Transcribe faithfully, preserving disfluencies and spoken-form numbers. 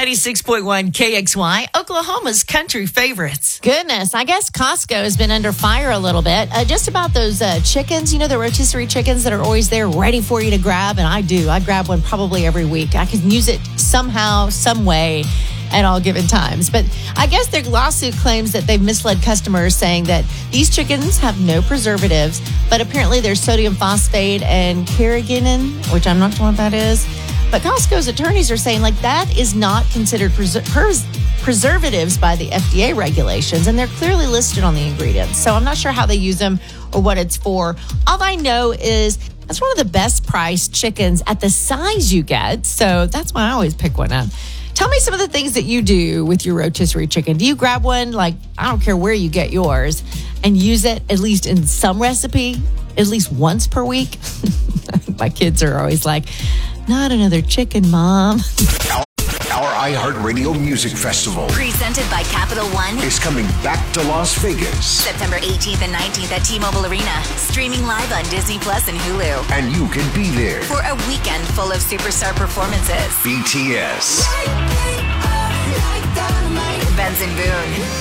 ninety-six point one K X Y, Oklahoma's country favorites. Goodness, I guess Costco has been under fire a little bit. Uh, just about those uh, chickens, you know, the rotisserie chickens that are always there ready for you to grab. And I do. I grab one probably every week. I can use it somehow, some way at all given times. But I guess their lawsuit claims that they've misled customers, saying that these chickens have no preservatives, but apparently there's sodium phosphate and carrageenan, which I'm not sure what that is. But Costco's attorneys are saying, like, that is not considered preser- pres- preservatives by the F D A regulations, and they're clearly listed on the ingredients. So I'm not sure how they use them or what it's for. All I know is that's one of the best priced chickens at the size you get. So that's why I always pick one up. Tell me some of the things that you do with your rotisserie chicken. Do you grab one, like, I don't care where you get yours, and use it at least in some recipe, at least once per week? My kids are always like, not another chicken, Mom. Our, our iHeartRadio Music Festival, presented by Capital One, is coming back to Las Vegas. September eighteenth and nineteenth at T-Mobile Arena. Streaming live on Disney Plus and Hulu. And you can be there for a weekend full of superstar performances. B T S, Benson Boone,